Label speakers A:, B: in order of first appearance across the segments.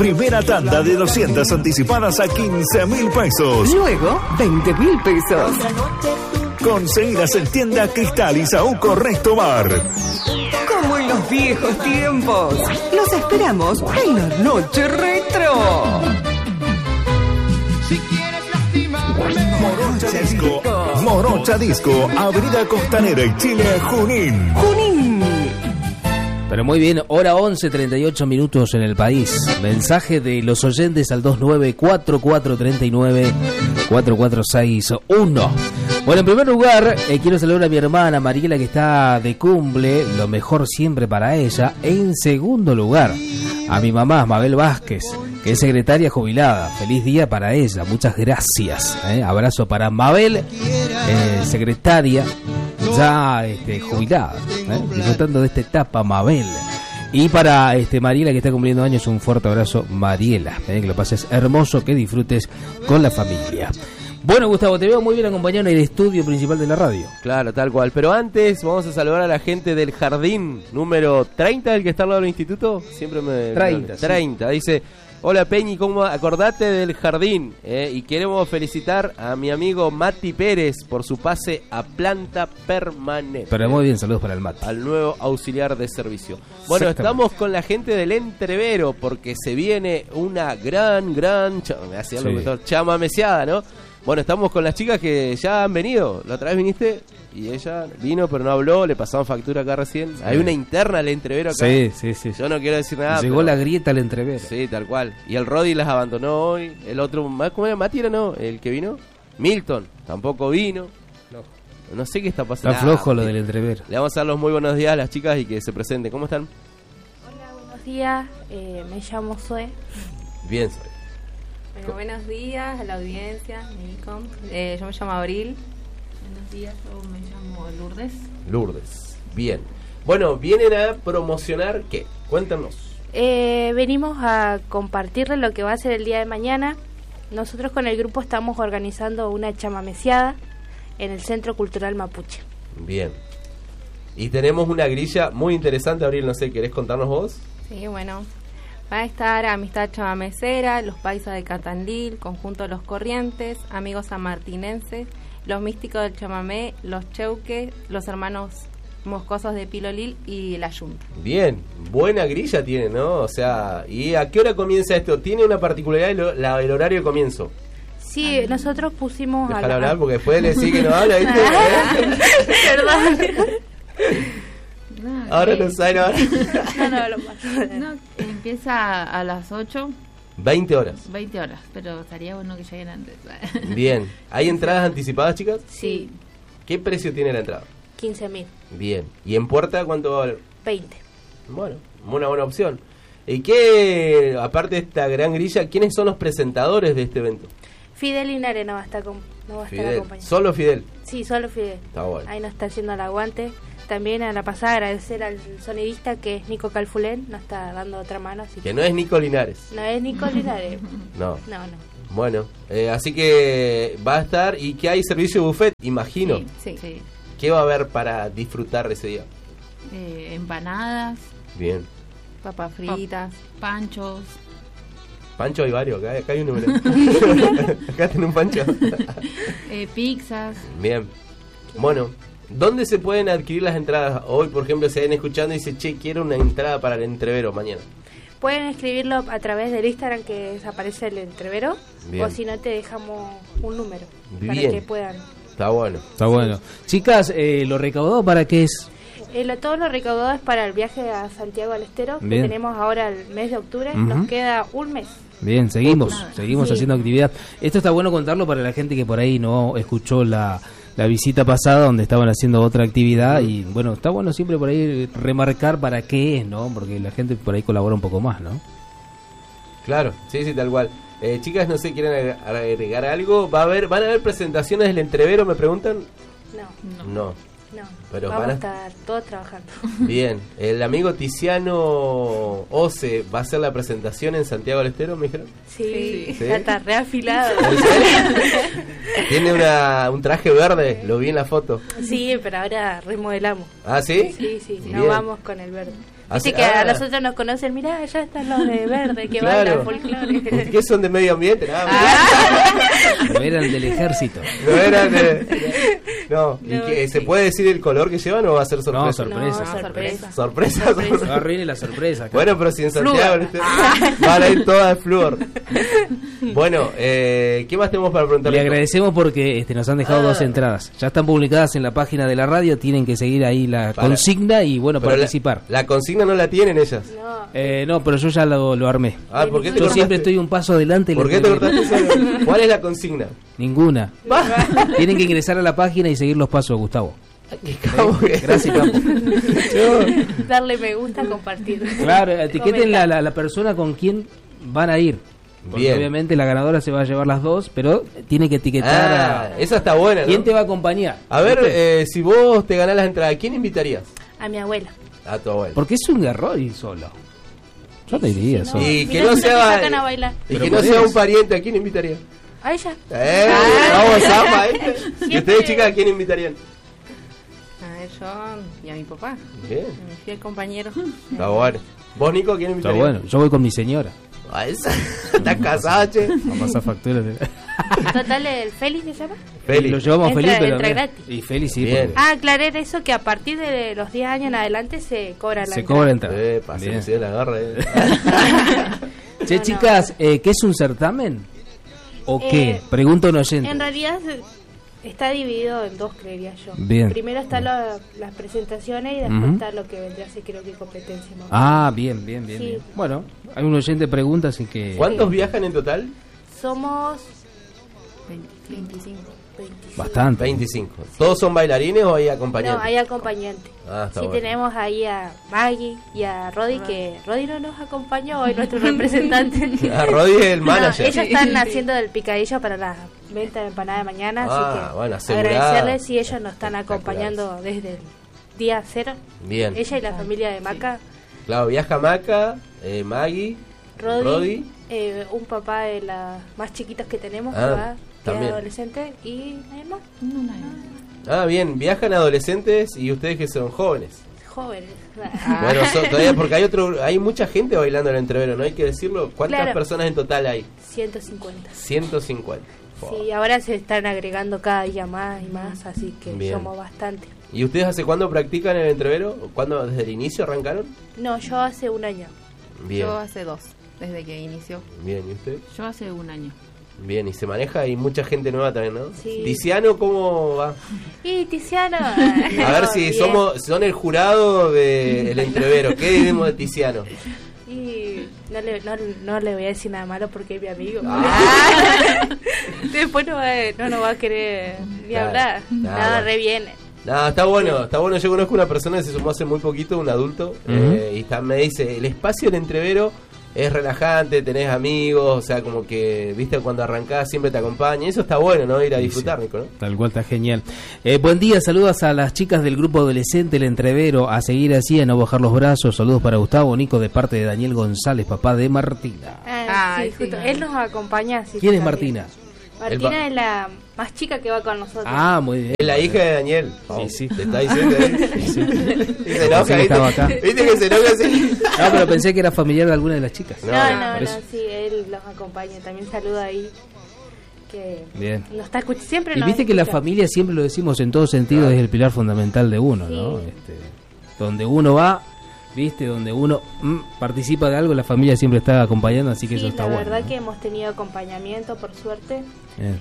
A: Primera tanda de 200 anticipadas a 15.000 pesos.
B: Luego, 20.000 pesos.
A: Conseguidas en tienda Cristal y Saúco Resto Bar.
B: Como en los viejos tiempos. Los esperamos en la noche retro.
C: Si quieres lastimarme.
A: Morocha Disco. Morocha Disco, Avenida Costanera y Chile, Junín.
D: Pero muy bien, hora 11:38 minutos en el país. Mensaje de los oyentes al 2944394461. Bueno, en primer lugar, quiero saludar a mi hermana Mariela, que está de cumple, lo mejor siempre para ella. En segundo lugar, a mi mamá Mabel Vázquez, que es secretaria jubilada. Feliz día para ella, muchas gracias. Abrazo para Mabel, secretaria ya jubilada, disfrutando de esta etapa, Mabel. Y para Mariela, que está cumpliendo años, un fuerte abrazo, Mariela. Que lo pases hermoso, que disfrutes con la familia. Bueno, Gustavo, te veo muy bien acompañado en el estudio principal de la radio.
E: Claro, tal cual. Pero antes vamos a saludar a la gente del jardín número 30, el que está al lado del instituto. Siempre me...
D: 30.
E: 30. Sí. Dice, hola Peñi, ¿cómo? Acordate del jardín. Y queremos felicitar a mi amigo Mati Pérez por su pase a planta permanente.
D: Pero muy bien, saludos para el Mati.
E: Al nuevo auxiliar de servicio. Bueno, estamos con la gente del Entrevero porque se viene una gran chamameciada, ¿no? Bueno, estamos con las chicas que ya han venido. La otra vez viniste y ella vino pero no habló, le pasamos factura acá recién. Sí. Hay una interna al Entrevero acá.
D: Sí.
E: Yo no quiero decir nada.
D: Llegó la grieta al Entrevero.
E: Sí, tal cual. Y el Rodi las abandonó hoy. El otro, ¿cómo era? Mati, ¿no? El que vino. Milton, tampoco vino. No sé qué está pasando.
D: Está flojo lo del Entrevero.
E: Le vamos a dar los muy buenos días a las chicas y que se presenten. ¿Cómo están?
F: Hola, buenos días. Me llamo Zoe.
E: Bien, Zoe.
F: Bueno, buenos días a la audiencia, Nico. Yo me llamo Abril.
G: Buenos días, yo me llamo
E: Lourdes, bien. Bueno, ¿vienen a promocionar qué? Cuéntanos.
F: Venimos a compartirles lo que va a ser el día de mañana. Nosotros con el grupo estamos organizando una chamameciada en el Centro Cultural Mapuche.
E: Bien. Y tenemos una grilla muy interesante, Abril, no sé, ¿querés contarnos vos?
F: Sí, bueno... Va a estar Amistad Chamamecera, Los Paisas de Catandil, Conjunto Los Corrientes, Amigos sanmartinenses, Los Místicos del Chamamé, Los Cheuques, Los Hermanos Moscosos de Pilolil y La Yunta.
E: Bien, buena grilla tiene, ¿no? O sea, ¿y a qué hora comienza esto? ¿Tiene una particularidad el horario de comienzo?
F: Sí, nosotros pusimos...
E: Dejar hablar porque después le decís que no habla, ¿viste?
F: Perdón.
G: No,
E: ahora no sabe, no.
G: No, empieza a las 8.
E: 20 horas,
G: pero estaría bueno que lleguen antes.
E: Bien, ¿hay entradas anticipadas, chicas?
F: Sí.
E: ¿Qué precio tiene la entrada?
F: 15.000.
E: Bien, ¿y en puerta cuánto va a valer?
F: 20.
E: Bueno, una buena opción. ¿Y qué, aparte de esta gran grilla, quiénes son los presentadores de este evento?
F: Fidel Linares no va a estar acompañando.
E: ¿Solo Fidel?
F: Sí, solo Fidel.
E: Está bueno.
F: Ahí nos está haciendo el aguante. También a la pasada agradecer al sonidista que es Nico Calfulén, nos está dando otra mano. Así
E: que no es Nico Linares.
F: No es Nico Linares.
E: No. Bueno, así que va a estar. ¿Y qué hay? Servicio buffet, imagino.
G: Sí.
E: ¿Qué va a haber para disfrutar ese día?
G: Empanadas.
E: Bien.
G: Papas fritas. Panchos.
E: Pancho hay varios, acá hay un número. Acá tiene un pancho.
G: Pizzas.
E: Bien. Bueno, ¿dónde se pueden adquirir las entradas? Hoy, por ejemplo, se ven escuchando y dicen, che, quiero una entrada para el Entrevero mañana.
F: Pueden escribirlo a través del Instagram que aparece el Entrevero.
E: Bien.
F: O si no, te dejamos un número.
E: Bien.
F: Para que puedan.
E: Está bueno.
D: Chicas, ¿lo recaudado para qué es?
F: Todo lo recaudado es para el viaje a Santiago del Estero.
D: Bien.
F: Que tenemos ahora el mes de octubre. Nos queda un mes.
D: Bien, seguimos haciendo actividad. Esto está bueno contarlo para la gente que por ahí no escuchó la visita pasada donde estaban haciendo otra actividad y bueno, está bueno siempre por ahí remarcar para qué es, ¿no? Porque la gente por ahí colabora un poco más, ¿no?
E: Claro, sí, tal cual. Chicas, no sé, ¿quieren agregar algo? ¿Van a haber presentaciones del Entrevero, me preguntan? No. Pero
F: vamos a estar todos trabajando.
E: Bien, el amigo Tiziano Ose va a hacer la presentación en Santiago del Estero, me dijeron.
F: Sí. Ya está reafilado.
E: Tiene un traje verde, lo vi en la foto.
F: Sí, pero ahora remodelamos.
E: ¿Ah, sí?
F: Sí,
E: Bien.
F: no vamos con el verde.
H: Así que a nosotros nos conocen, mirá, allá están los de verde que bailan folclore.
E: ¿Qué son de medio ambiente?
D: No eran del ejército.
E: No eran de... No. ¿Y qué, se puede decir el color que llevan o va a ser sorpresa?
D: No,
E: Sorpresa.
D: No arruine la sorpresa.
E: Bueno, pero si en Santiago van a ir todas de flúor. Bueno, ¿qué más tenemos para preguntarle?
D: Le agradecemos porque nos han dejado 2 entradas. Ya están publicadas en la página de la radio. Tienen que seguir ahí la consigna y bueno, pero participar.
E: La consigna no la tienen ellas.
D: No, pero yo ya lo armé.
E: ¿Por qué te
D: yo siempre estoy un paso adelante.
E: ¿Por qué te cortaste eso? ¿Cuál es la consigna?
D: Ninguna. Tienen que ingresar a la página y seguir los pasos, Gustavo.
E: Gracias, Capo.
H: Darle me gusta, compartir.
D: Claro, etiqueten la persona con quien van a ir. Porque
E: Bien.
D: obviamente la ganadora se va a llevar las 2, pero tiene que etiquetar a...
E: Esa está buena, ¿no?
D: ¿Quién te va a acompañar?
E: A ver, si vos te ganás las entradas, ¿quién invitarías?
H: A mi abuela.
E: A tu abuela.
D: Porque es un garrón ir solo. Yo te diría solo.
E: Y que
H: Mirá,
E: no
H: si
E: sea...
H: sacan a bailar.
E: Y que no sea un pariente, ¿a quién invitaría?
H: A ella.
E: Vamos, Zapa, ¿Y ustedes, chicas, a quién invitarían?
F: A yo y a mi papá.
E: Bien.
F: A mi fiel compañero.
E: Está bueno. ¿Vos, Nico, quién
D: Está
E: invitarías?
D: bueno, yo voy con mi señora.
E: ¿Estás casado, che?
D: Vamos a pasar facturas.
H: Total, ¿el Félix se llama?
E: Feli.
D: Lo llevamos a Felipe, pero...
H: entra gratis.
D: Y Félix sí.
E: Bien.
D: porque
H: Aclaré eso, que a partir de los 10 años en adelante se cobra la
D: se
H: entrada.
D: cobra entrada.
E: Se me la agarra.
D: Che,
H: No,
D: chicas, ¿qué es un certamen? ¿O qué? Pregunta un oyente.
H: En realidad está dividido en 2, creería yo.
D: Bien.
H: Primero están las presentaciones y después está lo que vendría a ser, creo que competencia. ¿No?
D: Bien.
H: Sí.
D: Bueno, hay un oyente que pregunta, así que...
E: ¿Cuántos viajan en total?
H: Somos
F: 25.
D: Bastante.
E: 25. ¿Todos son bailarines o hay acompañantes?
H: No, hay acompañante.
E: Está
H: Sí,
E: bueno.
H: tenemos ahí a Maggie y a Rodi, que Rodi no nos acompañó hoy, nuestro representante.
E: A Rodi es el manager.
H: Ellos están haciendo del picadillo para la venta de empanada de mañana, así que
E: bueno, asegurada.
H: agradecerles si ellos nos están acompañando desde el día 0.
E: Bien.
H: Ella y la familia de Maca,
E: Claro, viaja Maca, Maggie,
H: Rodi, un papá de las más chiquitas que tenemos, que va, que es
E: también.
H: adolescente, y nadie más.
E: Bien, viajan adolescentes y ustedes que son jóvenes.
H: Jóvenes.
E: Bueno, todavía porque hay mucha gente bailando en el entrevero, ¿no? Hay que decirlo. ¿Cuántas
H: Claro.
E: personas en total hay?
H: 150.
E: 150.
H: Sí, ahora se están agregando cada día más y más, así que
E: Bien.
H: somos bastante.
E: ¿Y ustedes hace cuándo practican el entrevero? ¿Cuándo, desde el inicio arrancaron?
H: No, yo hace un año.
E: Bien.
F: Yo hace 2, desde que inició.
E: Bien, ¿y usted?
G: Yo hace un año.
E: Bien, y se maneja y mucha gente nueva también, ¿no?
H: Sí.
E: Tiziano, ¿cómo va?
H: Y Tiziano.
E: A ver si son el jurado del entrevero. ¿Qué diremos de Tiziano?
H: Y no le voy a decir nada malo porque es mi amigo.
E: Ah.
H: Después no nos va a querer ni
E: Claro.
H: hablar. Nada,
E: Bueno.
H: re bien.
E: No, está bueno. Yo conozco una persona que se sumó hace muy poquito, un adulto, y me dice, el espacio del entrevero es relajante, tenés amigos, o sea, como que, viste, cuando arrancás siempre te acompaña, y eso está bueno, ¿no? Ir a disfrutar, Nico, ¿no?
D: Tal cual, está genial. Buen día, saludos a las chicas del grupo adolescente El Entrevero, a seguir así, a no bajar los brazos. Saludos para Gustavo, Nico, de parte de Daniel González, papá de Martina.
H: Sí, justo. Él nos acompaña. Así
D: ¿Quién
H: que
D: es
H: también.
D: Martina?
H: Martina es la más chica que va con nosotros.
D: Muy bien.
E: Es la hija de Daniel.
D: Sí.
E: Te está diciendo, ¿eh?
D: Sí.
E: Y se enoja,
D: Pensé que estaba acá.
E: ¿viste que se enoja así?
D: No, pero pensé que era familiar de alguna de las chicas.
H: No,
D: por eso.
H: sí, él los acompaña. También saluda ahí. Que
D: Bien.
H: nos está escuchando siempre.
D: Y
H: nos
D: viste que la
H: escucha.
D: familia, siempre lo decimos en todo sentido, es el pilar fundamental de uno, ¿no?
H: Sí.
D: Donde uno va, viste, donde uno participa de algo, la familia siempre está acompañando, así que
H: Sí,
D: eso está
H: la
D: bueno.
H: verdad
D: ¿no?
H: que hemos tenido acompañamiento, por suerte.
D: Bien.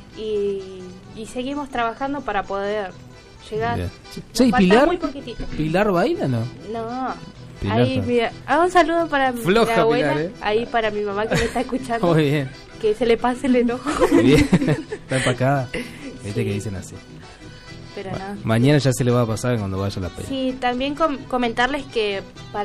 H: Y seguimos trabajando para poder llegar.
D: Bien.
H: Nos
D: Che, ¿y
H: falta
D: Pilar?
H: muy poquitito.
D: ¿Pilar baila, no?
H: No.
D: Pilar
H: Ahí,
D: está-
H: mira, hago un saludo para mi
D: Floja
H: abuela,
D: Pilar, ¿eh?
H: ahí para mi mamá que me está escuchando,
D: Muy bien.
H: que se le pase el enojo.
D: Bien. Está empacada. Viste que dicen así.
H: Pero no.
D: Mañana ya se le va a pasar cuando vaya a la peli.
H: Sí, también comentarles que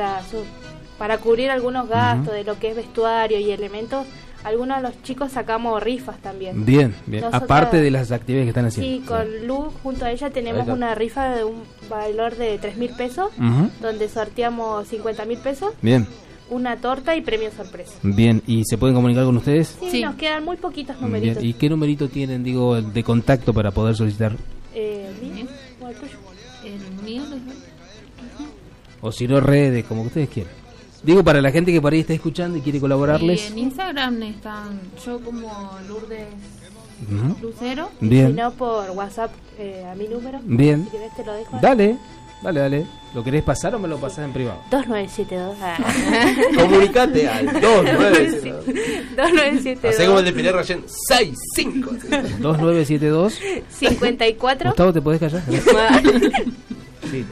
H: para cubrir algunos gastos de lo que es vestuario y elementos, algunos de los chicos sacamos rifas también.
D: Bien.
H: Nosotras-
D: Aparte de las actividades que están haciendo.
H: Sí, con Lu, junto a ella, tenemos
E: Ahí está.
H: una rifa de un valor de 3.000 pesos,
D: Ujú.
H: donde sorteamos 50.000 pesos,
D: Bien.
H: una torta y premio sorpresa.
D: Bien. ¿Y se pueden comunicar con ustedes?
H: Sí,
G: Sí.
H: nos quedan muy poquitos
D: Bien.
H: numeritos.
D: ¿Y qué numerito tienen, digo, de contacto para poder solicitar?
H: ¿Mío? ¿O el tuyo?
G: El mío,
D: O si no, redes, como ustedes quieran. Digo, para la gente que por ahí está escuchando y quiere colaborarles.
G: Y en Instagram están yo como Lourdes Lucero.
D: Bien.
H: Si no, por WhatsApp a mi número.
D: Bien.
H: Si querés te lo dejo.
D: Dale. ¿Lo querés pasar o me lo pasás en privado?
H: 2972.
E: Comunicate al 2972.
H: 2972.
E: Hacé como el de Pilar Rayén. 65.
D: 2972.
H: 54.
D: Gustavo, ¿te podés callar? Sí.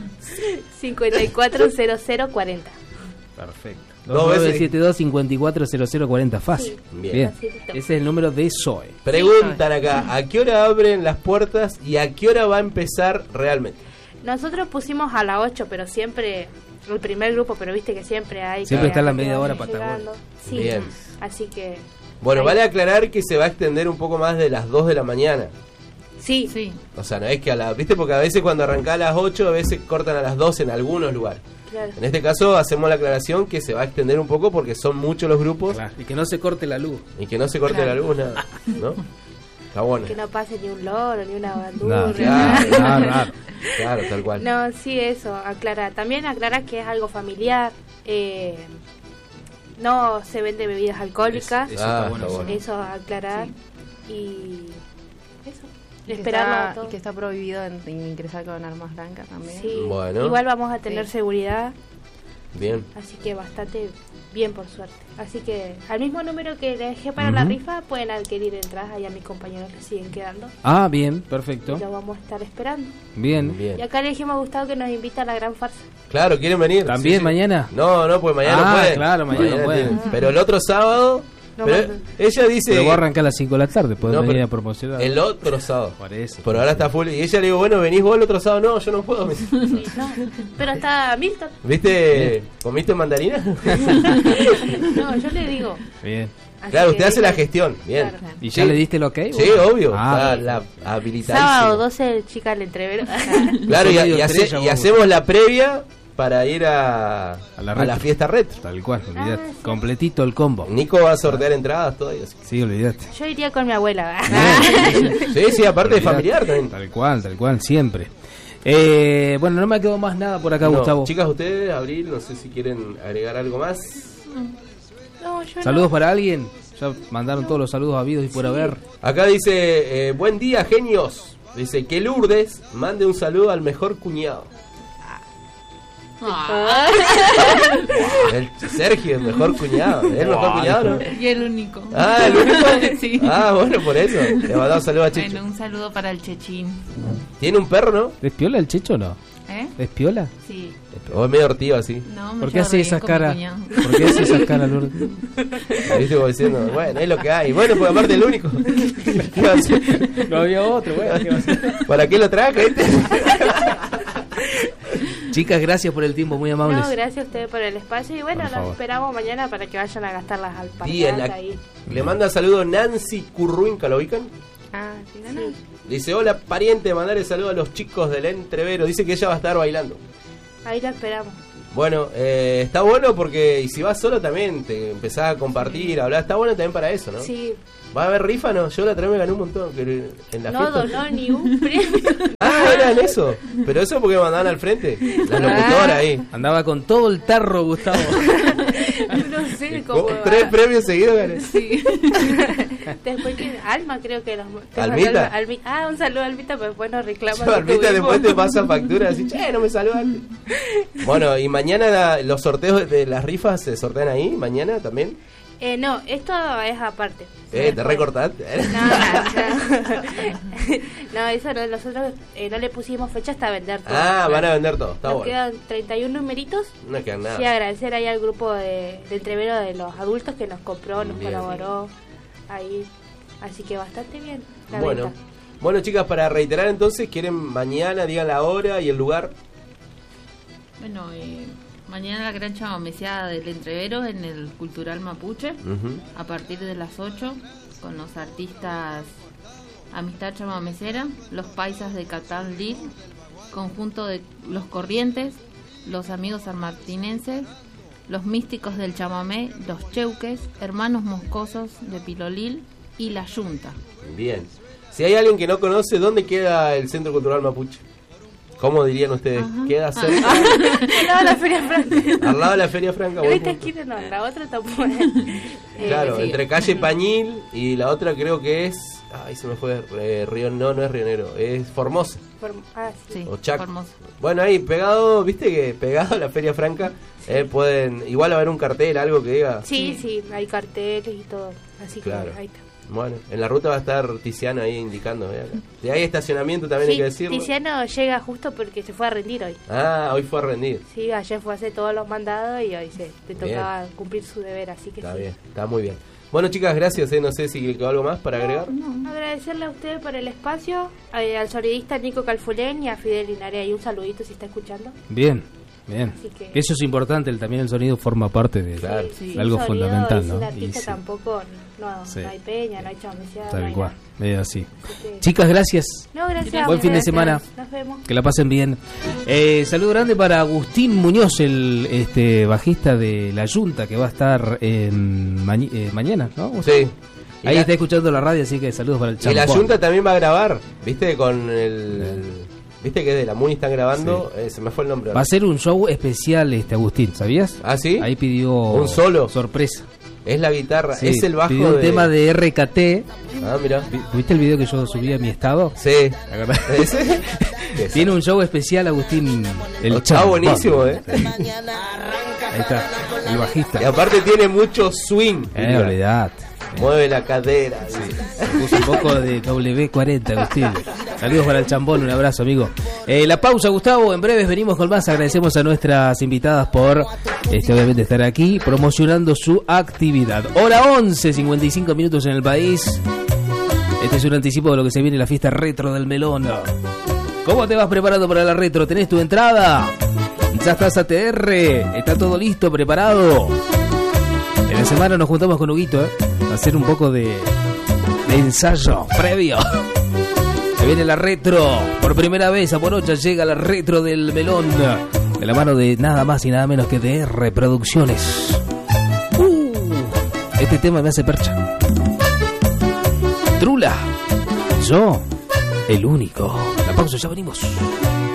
H: 540040.
D: Perfecto.
E: Dos veces.
D: 2972-540040. Fácil.
H: Sí.
D: Bien.
H: Facilito.
D: Ese es el número de Zoe.
E: Preguntan acá, ¿a qué hora abren las puertas y a qué hora va a empezar realmente?
H: Nosotros pusimos a las 8, pero siempre el primer grupo, pero viste que siempre hay.
D: Siempre
H: que
D: está la
H: que
D: media
H: vayan
D: hora para
H: llegando. Sí,
E: Bien.
H: así que.
E: Bueno,
H: ahí.
E: vale aclarar que se va a extender un poco más de las 2 de la mañana.
H: Sí,
G: Sí.
E: O sea, no es que ¿viste? Porque a veces cuando arranca a las 8, a veces cortan a las 12 en algunos lugares.
H: claro.
E: En este caso hacemos la aclaración que se va a extender un poco porque son muchos los grupos
D: Claro. Y que no se corte la luz.
E: y que no se corte la luz, nada, ¿no? Está bueno.
H: Que no pase ni un loro, ni una
D: No,
H: bandurria.
D: claro.
E: Claro, tal cual.
H: No, sí, eso, aclarar. También aclarar que es algo familiar. No se vende bebidas alcohólicas.
D: Eso está
E: Ah,
D: bueno.
E: está bueno.
H: Eso, aclarar. Y eso.
F: Y que
H: Esperarlo
F: está-
H: todo.
F: y que está prohibido ingresar con armas blancas también.
H: Sí.
E: Bueno.
H: Igual vamos a tener
F: Sí.
H: seguridad.
E: Bien.
H: Así que bastante bien, por suerte. Así que al mismo número que le dejé para la rifa, pueden adquirir entradas. Ahí a mis compañeros que siguen quedando.
D: Ah, bien, perfecto.
H: Y lo vamos a estar esperando.
D: Bien.
E: Bien.
H: Y acá le dijimos a Gustavo que nos invita a la gran farsa.
E: Claro, ¿quieren venir?
D: ¿También
E: Sí, sí.
D: mañana?
E: No, pues mañana no
D: Ah,
E: pueden.
D: claro, mañana no pueden.
E: tienen. Pero el otro sábado...
H: No,
E: pero
H: más-
E: ella dice...
D: Pero voy a arrancar a las 5 de la tarde, podés
E: No,
D: venir
E: pero
D: a promocionar.
E: El otro sábado.
D: Por eso.
E: Pero ahora está full. Y ella le digo, bueno, venís vos el otro sábado. No, yo no puedo. Me dice.
H: Sí, no. Pero está Milton.
E: ¿Viste? ¿Comiste mandarina?
H: No, yo le digo.
D: Bien.
H: Así
E: Claro,
H: que
E: usted hace la
H: dice-
E: gestión. Bien.
H: Claro.
D: ¿Y ya
E: Sí.
D: le diste el ok?
E: Sí, obvio.
D: Ah,
E: Está habilitadísimo.
H: Sábado 12, chica del entrevero.
E: Claro,
D: Son
E: y,
D: medio
E: y
D: estrella, vos.
E: hacemos la previa para ir a
D: la
E: la
D: retro.
E: fiesta retro.
D: Tal cual, olvidate.
H: sí.
D: Completito el combo.
E: Nico va a sortear entradas, todo eso.
D: Sí, olvidate.
H: Yo iría con mi abuela.
E: Sí, aparte de
D: Olvidate.
E: familiar también.
D: Tal cual, siempre. Bueno, no me quedó más nada por acá,
E: No,
D: Gustavo.
E: chicas, ustedes, Abril, no sé si quieren agregar algo más.
H: No, yo
D: ¿Saludos para alguien? Ya mandaron todos los saludos habidos y por haber.
E: Acá dice, buen día, genios. Dice que Lourdes mande un saludo al mejor cuñado.
G: Ah,
E: El Sergio, el mejor cuñado. ¿Es el mejor cuñado, no?
G: y el único.
E: Ah, ¿el único?
G: Sí.
E: Ah, bueno, por eso. Le mandamos un saludo a Chicho.
G: Bueno, un saludo para el Chechín.
E: ¿Tiene un perro, no?
D: ¿Es piola el Checho o no?
G: ¿Eh?
D: ¿Es piola?
G: Sí.
E: O es medio hortivo así.
G: No, me
D: ¿Por qué
G: llevo
D: hace
G: re bien
D: esas
G: con mi
D: caras?
G: cuñado.
D: ¿Por qué hace esas caras, Lourdes?
E: ¿Viste? Como diciendo, bueno, es lo que hay. Bueno, pues aparte el único. ¿Qué va a hacer?
D: No había otro, bueno. ¿qué va a hacer?
E: ¿Para qué lo traje, este?
D: Chicas, gracias por el tiempo, muy amables.
H: No, gracias a ustedes por el espacio. Y bueno,
D: Por
H: los
D: favor.
H: esperamos mañana para que vayan a gastar las
E: Y en
H: alpargatas
E: la-
H: ahí.
E: Le manda saludo Nancy Curruinca, ¿lo ubican?
F: Ah, sí, no, no.
E: Dice, hola pariente, mandarle saludo a los chicos del Entrevero. Dice que ella va a estar bailando.
H: Ahí la esperamos.
E: Bueno, está bueno porque, y si vas solo también, te empezás a compartir, a hablar. Está bueno también para eso, ¿no?
H: Sí.
E: ¿Va a haber rifa? No, yo la otra vez me gané un montón que en la
H: No
E: fiesta.
H: donó ni un premio.
E: Ah, era en eso. Pero eso porque me mandaban al frente. La locutora ahí.
D: Andaba con todo el tarro, Gustavo.
H: No sé cómo.
E: Como 3 premios seguidos gané.
H: Sí. Después que Alma creo que los
E: ¿Almita?
H: Un saludo a Almita, pero después nos reclama.
E: Yo, Almita, después te pasa factura así, che, no me saludan. Bueno, y mañana los sorteos de las rifas se sortean ahí, mañana también.
H: No, esto es aparte.
E: Te recortaste.
H: No, eso no, nosotros no le pusimos fecha hasta vender todo.
E: Ah, van a vender todo, está
H: Nos
E: bueno.
H: quedan 31 numeritos.
E: No quedan nada.
H: Sí, agradecer ahí al grupo de entrevero de los adultos que nos compró, nos
E: Bien.
H: colaboró ahí. Así que bastante bien la
E: Bueno.
H: venta.
E: Bueno, chicas, para reiterar entonces, ¿quieren mañana, digan la hora y el lugar?
G: Bueno, mañana la gran chamameceada del Entrevero en el Cultural Mapuche, a partir de las 8, con los artistas Amistad Chamamecera, los Paisas de Catán Lil, conjunto de Los Corrientes, los Amigos Sanmartinenses, los Místicos del Chamamé, los Cheuques, Hermanos Moscosos de Pilolil y la Yunta.
E: Bien. Si hay alguien que no conoce, ¿dónde queda el Centro Cultural Mapuche? ¿Cómo dirían ustedes? Queda cerca.
H: Al lado de la Feria Franca.
E: Al lado de la Feria Franca.
H: En esta esquina no, en la otra tampoco.
E: Claro,
H: sí.
E: entre calle Pañil y la otra creo que es... Ay, se me fue. Río, no es Río Negro, es Formosa.
G: Sí,
E: O Chaco.
G: Formosa.
E: Bueno, ahí pegado, viste que pegado a la Feria Franca pueden... Igual haber un cartel, algo que diga...
H: Sí, hay carteles y todo. Así
E: Claro.
H: que ahí está.
E: Bueno, en la ruta va a estar Tiziano ahí indicando. Y hay estacionamiento también, hay que decirlo.
H: Tiziano llega justo porque se fue a rendir hoy.
E: Ah, hoy fue a rendir.
H: Sí, ayer fue a hacer todos los mandados y hoy le tocaba cumplir su deber, así que
E: Está
H: sí.
E: bien, está muy bien. Bueno, chicas, gracias. No sé si quedó algo más para agregar.
H: Agradecerle a ustedes por el espacio, al sonidista Nico Calfulén y a Fidel Linares. Y un saludito si está escuchando.
D: Bien.
H: Así que-
D: Eso es importante, también el sonido forma parte de
E: Claro.
H: Sí,
D: algo
H: un sonido,
D: fundamental,
H: y
D: ¿no?
H: sin artista
D: Y sí,
H: tampoco, no
D: Sí.
H: hay peña, no hay chamaceada. no
D: tal
H: hay
D: cual,
H: nada.
D: es así.
H: Así que-
D: Chicas, gracias.
H: No, gracias.
D: Buen fin de
H: Gracias.
D: semana.
H: Nos vemos.
D: Que la pasen bien. Saludo grande para Agustín Muñoz, el bajista de La Yunta, que va a estar mañana, ¿no?
E: Sí.
D: Ahí está escuchando la radio, así que saludos para el
E: Y la
D: champón.
E: Junta también va a grabar, ¿viste? Con ¿viste que de la MUNI están grabando? Se me fue el nombre.
D: Va a ser un show especial, Agustín, ¿sabías?
E: ¿Ah, sí?
D: Ahí pidió...
E: ¿Un solo?
D: Sorpresa.
E: Es la guitarra,
D: Sí,
E: es el bajo
D: pidió un tema de RKT.
E: Ah, mira.
D: ¿Viste el video que yo subí a mi estado?
E: Sí.
D: ¿Te acordás?
E: ¿Ese?
D: Tiene un show especial, Agustín.
E: Está
D: champón.
E: buenísimo,
D: Ahí está, el bajista.
E: Y aparte tiene mucho swing.
D: Olvidate.
E: Mueve la cadera.
D: Puso un poco de W40, Agustín. Saludos para el champón, un abrazo, amigo. La pausa, Gustavo, en breves venimos con más. Agradecemos a nuestras invitadas por obviamente estar aquí promocionando su actividad. Hora 11, 55 minutos en el país. Este es un anticipo de lo que se viene en la fiesta retro del Melón. ¿Cómo te vas preparando para la retro? ¿Tenés tu entrada? ¿Ya estás ATR? ¿Está todo listo, preparado? En la semana nos juntamos con Huguito, a hacer un poco de ensayo previo. Se viene la retro. Por primera vez a Morocha llega la retro del Melón. De la mano de nada más y nada menos que de Reproducciones. Este tema me hace percha. Trula. Yo, el único. La pausa, ya venimos.